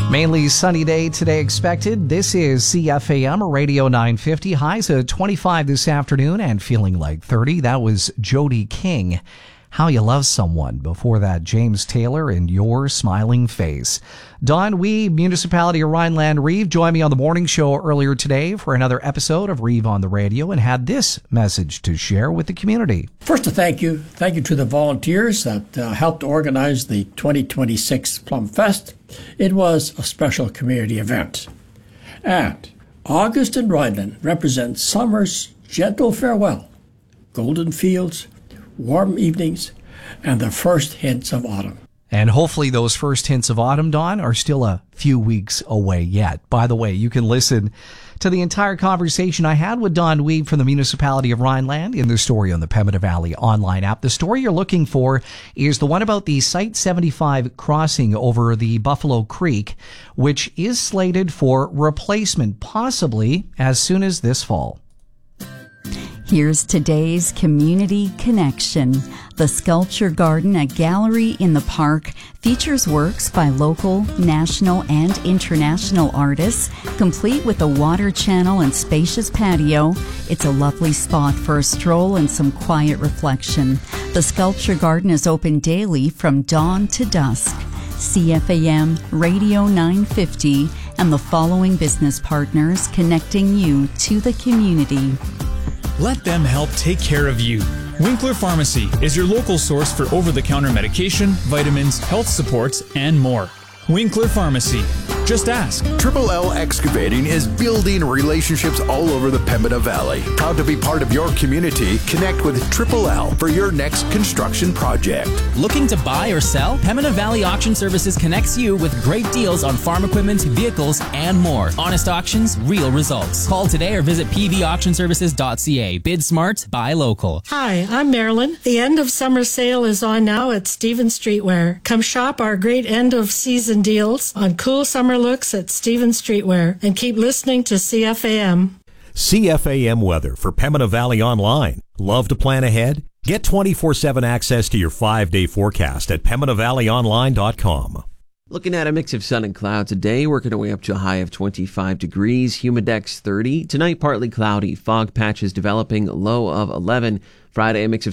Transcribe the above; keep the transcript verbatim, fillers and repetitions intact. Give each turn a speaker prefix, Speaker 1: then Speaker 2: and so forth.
Speaker 1: Mainly sunny day today expected. This is C F A M Radio nine fifty. Highs at twenty-five this afternoon and feeling like thirty. That was Jody King. How You Love Someone. Before that, James Taylor and Your Smiling Face. Don Wee, Municipality of Rhineland-Reeve, joined me on the morning show earlier today for another episode of Reeve on the Radio and had this message to share with the community.
Speaker 2: First, a thank you. Thank you to the volunteers that uh, helped organize the twenty twenty-six Plum Fest. It was a special community event. And August in Rhineland represents summer's gentle farewell, golden fields, warm evenings, and the first hints of autumn.
Speaker 1: And hopefully those first hints of autumn, Dawn, are still a few weeks away yet. By the way, you can listen to the entire conversation I had with Don Wee from the Municipality of Rhineland in the story on the Pembina Valley online app. The story you're looking for is the one about the Site seventy-five crossing over the Buffalo Creek, which is slated for replacement possibly as soon as this fall.
Speaker 3: Here's today's Community Connection. The Sculpture Garden, a gallery in the park, features works by local, national, and international artists, complete with a water channel and spacious patio. It's a lovely spot for a stroll and some quiet reflection. The Sculpture Garden is open daily from dawn to dusk. C F A M Radio nine fifty and the following business partners connecting you to the community.
Speaker 4: Let them help take care of you. Winkler Pharmacy is your local source for over-the-counter medication, vitamins, health supports, and more. Winkler Pharmacy. Just ask.
Speaker 5: Triple L Excavating is building relationships all over the Pembina Valley. Proud to be part of your community. Connect with Triple L for your next construction project.
Speaker 6: Looking to buy or sell? Pembina Valley Auction Services connects you with great deals on farm equipment, vehicles, and more. Honest auctions, real results. Call today or visit p v auction services dot c a. Bid smart, buy local.
Speaker 7: Hi, I'm Marilyn. The end of summer sale is on now at Stevens Streetwear. Come shop our great end of season deals on cool summer looks at Stevens Streetwear and keep listening to C F A M.
Speaker 8: C F A M weather for Pembina Valley Online. Love to plan ahead? Get twenty-four seven access to your five-day forecast at pembina valley online dot com.
Speaker 9: Looking at a mix of sun and clouds today, working our way up to a high of twenty-five degrees, humidex thirty. Tonight, partly cloudy, fog patches developing, low of eleven. Friday, a mix of